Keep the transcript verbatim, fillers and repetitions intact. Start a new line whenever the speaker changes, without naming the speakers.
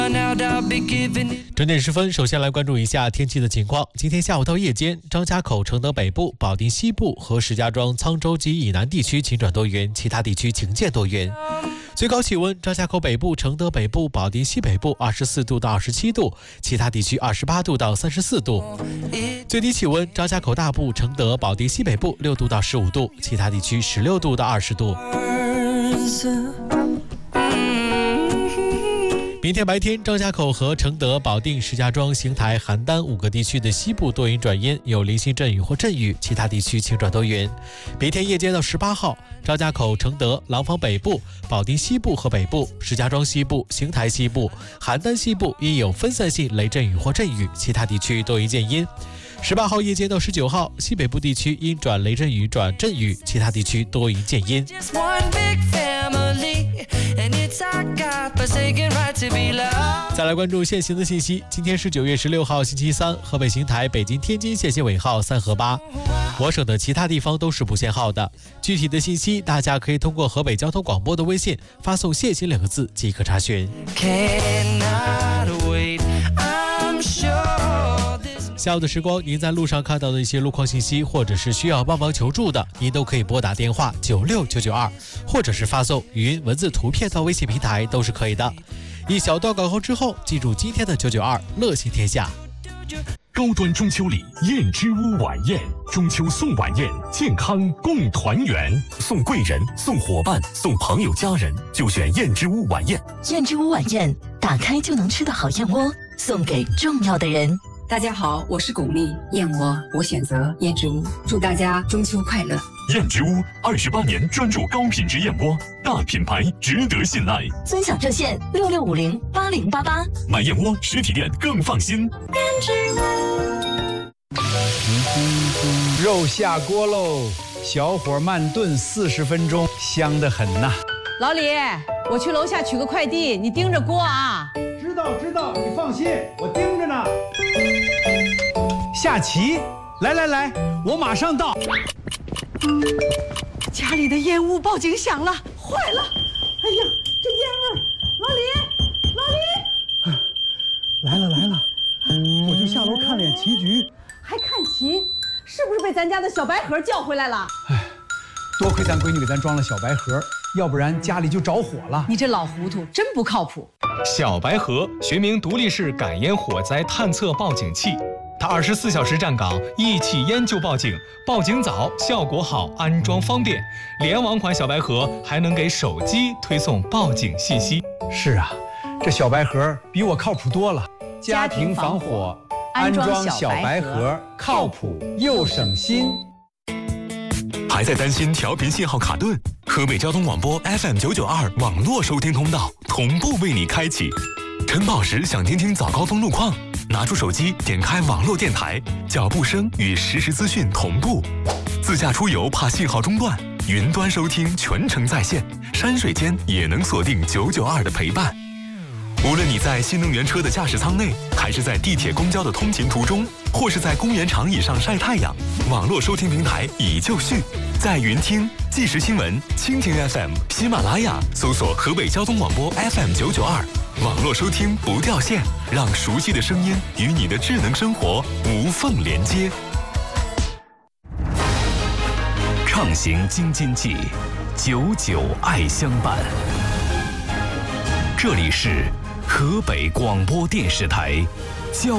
整点十分，首先来关注一下天气的情况。今天下午到夜间，张家口、承德北部、保定西部和石家庄、沧州及以南地区晴转多云，其他地区晴见多云。最高气温：张家口北部、承德北部、保定西北部二十四度到二十七度，其他地区二十八度到三十四度。最低气温：张家口大部、承德、保定西北部六度到十五度，其他地区十六度到二十度。明天白天，张家口和承德、保定、石家庄、邢台、邯郸五个地区的西部多云转阴，有零星阵雨或阵雨，其他地区晴转多云。明天夜间到十八号，张家口、承德、廊坊北部、保定西部和北部、石家庄西部、邢台西部、邯郸西部因有分散性雷阵雨或阵雨，其他地区多云见阴。十八号夜间到十九号，西北部地区因转雷阵雨转阵雨，其他地区多云见阴。再来关注现行的信息，今天是九月十六号星期三，河北邢台、北京、天津限行尾号三和八，我省的其他地方都是不限号的。具体的信息大家可以通过河北交通广播的微信发送限行两个字即可查询。下午的时光，您在路上看到的一些路况信息，或者是需要帮忙求助的，您都可以拨打电话九六九九二，或者是发送语音、文字、图片到微信平台都是可以的。一小段广告之后，记住今天的九九二，乐行天下。
高端中秋礼燕之屋晚宴，中秋送晚宴，健康共团圆，送贵人、送伙伴、送朋友家人，就选燕之屋晚宴。
燕之屋晚宴，打开就能吃的好燕窝，送给重要的人。
大家好，我是巩俐，燕窝我选择燕之屋，祝大家中秋快乐。
燕之屋二十八年专注高品质燕窝，大品牌值得信赖。
尊享热线六六五零八零八八，
买燕窝实体店更放心。
燕之屋。
肉下锅喽，小火慢炖四十分钟，香得很呐。
老李，我去楼下取个快递，你盯着锅啊。
知道知道，你放心，我盯着呢。下棋，来来来，我马上到。
家里的烟雾报警响了，坏了！哎呀，这烟味，老李，老
李，来了来了，我就下楼看了眼棋局。
还看棋？是不是被咱家的小白盒叫回来了？
哎，多亏咱闺女给咱装了小白盒，要不然家里就着火了。
你这老糊涂，真不靠谱。
小白盒学名独立式感烟火灾探测报警器，它二十四小时站岗，一起烟就报警，报警早，效果好，安装方便。联网款小白盒还能给手机推送报警信息。
是啊，这小白盒比我靠谱多了。家庭防火，安装小白盒，靠谱又省心。
还在担心调频信号卡顿？河北交通广播 F M 九九二网络收听通道同步为你开启。晨跑时想听听早高峰路况，拿出手机点开网络电台，脚步声与实时资讯同步。自驾出游怕信号中断，云端收听全程在线，山水间也能锁定九九二的陪伴。无论你在新能源车的驾驶舱内，还是在地铁公交的通勤途中，或是在公园长椅上晒太阳，网络收听平台已就绪。在云听、即时新闻、蜻蜓 F M、喜马拉雅搜索河北交通广播 F M 九九二，网络收听不掉线，让熟悉的声音与你的智能生活无缝连接。畅行京津冀，久久爱相伴。这里是河北广播电视台交